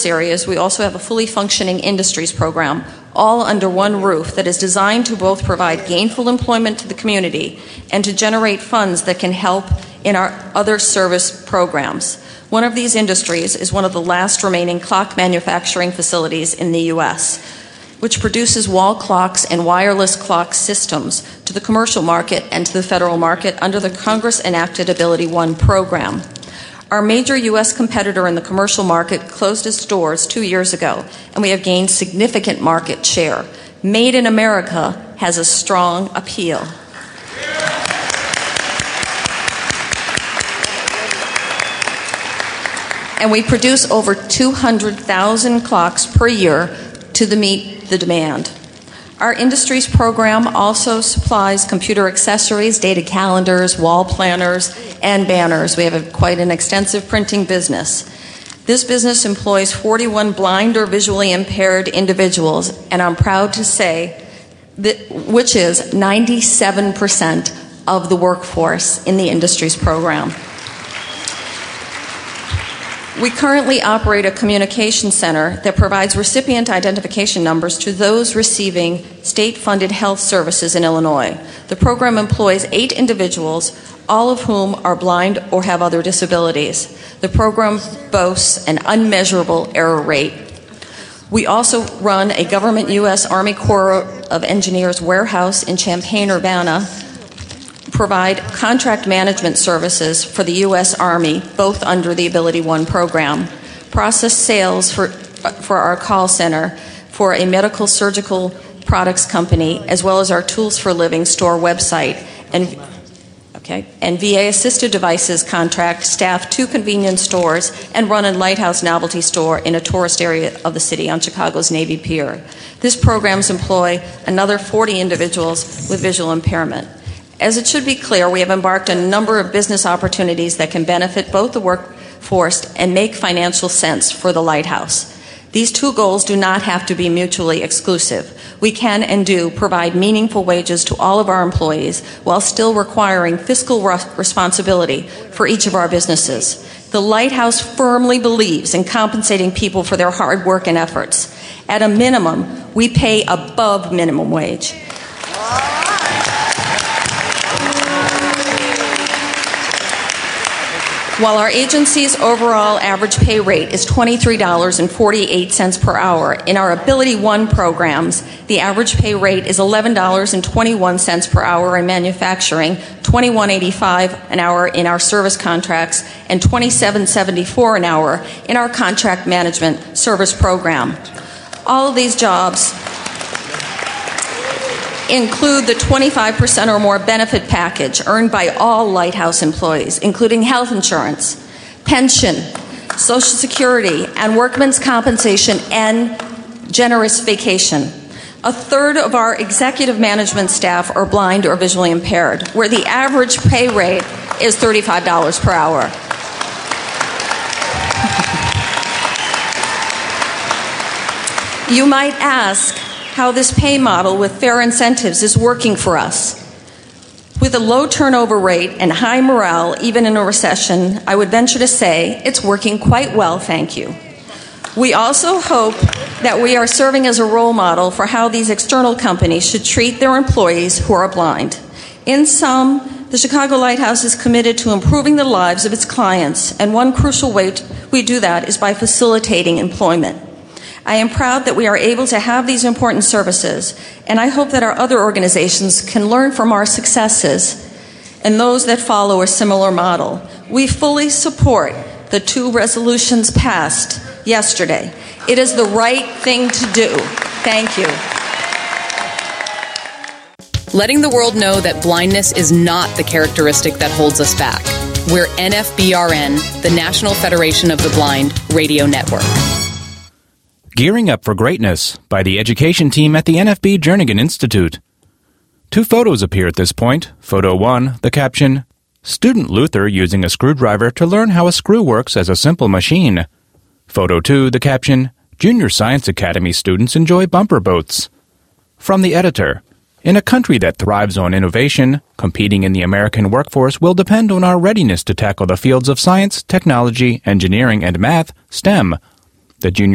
service areas, we also have a fully functioning industries program, all under one roof, that is designed to both provide gainful employment to the community and to generate funds that can help in our other service programs. One of these industries is one of the last remaining clock manufacturing facilities in the U.S., which produces wall clocks and wireless clock systems to the commercial market and to the federal market under the Congress-enacted Ability One program. Our major U.S. competitor in the commercial market closed its doors 2 years ago, and we have gained significant market share. Made in America has a strong appeal. And we produce over 200,000 clocks per year to meet the demand. Our industries program also supplies computer accessories, data calendars, wall planners, and banners. We have quite an extensive printing business. This business employs 41 blind or visually impaired individuals, and I'm proud to say that, which is 97% of the workforce in the industries program. We currently operate a communication center that provides recipient identification numbers to those receiving state-funded health services in Illinois. The program employs 8 individuals, all of whom are blind or have other disabilities. The program boasts an unmeasurable error rate. We also run a government U.S. Army Corps of Engineers warehouse in Champaign-Urbana, provide contract management services for the U.S. Army, both under the Ability One program, process sales for our call center for a medical surgical products company, as well as our Tools for Living store website, and VA-assisted devices contract, staff 2 convenience stores, and run a Lighthouse novelty store in a tourist area of the city on Chicago's Navy Pier. This programs employ another 40 individuals with visual impairment. As it should be clear, we have embarked on a number of business opportunities that can benefit both the workforce and make financial sense for the Lighthouse. These 2 goals do not have to be mutually exclusive. We can and do provide meaningful wages to all of our employees while still requiring fiscal responsibility for each of our businesses. The Lighthouse firmly believes in compensating people for their hard work and efforts. At a minimum, we pay above minimum wage. While our agency's overall average pay rate is $23.48 per hour, in our Ability One programs, the average pay rate is $11.21 per hour in manufacturing, $21.85 an hour in our service contracts, and $27.74 an hour in our contract management service program. All of these jobs include the 25% or more benefit package earned by all Lighthouse employees, including health insurance, pension, Social Security, and workman's compensation, and generous vacation. A third of our executive management staff are blind or visually impaired, where the average pay rate is $35 per hour. You might ask how this pay model with fair incentives is working for us. With a low turnover rate and high morale, even in a recession, I would venture to say it's working quite well, thank you. We also hope that we are serving as a role model for how these external companies should treat their employees who are blind. In sum, the Chicago Lighthouse is committed to improving the lives of its clients, and one crucial way we do that is by facilitating employment. I am proud that we are able to have these important services, and I hope that our other organizations can learn from our successes and those that follow a similar model. We fully support the 2 resolutions passed yesterday. It is the right thing to do. Thank you. Letting the world know that blindness is not the characteristic that holds us back. We're NFBRN, the National Federation of the Blind Radio Network. Gearing Up for Greatness by the education team at the NFB Jernigan Institute. 2 photos appear at this point. Photo 1, the caption, Student Luther using a screwdriver to learn how a screw works as a simple machine. Photo 2, the caption, Junior Science Academy students enjoy bumper boats. From the editor, in a country that thrives on innovation, competing in the American workforce will depend on our readiness to tackle the fields of science, technology, engineering, and math, STEM. The Junior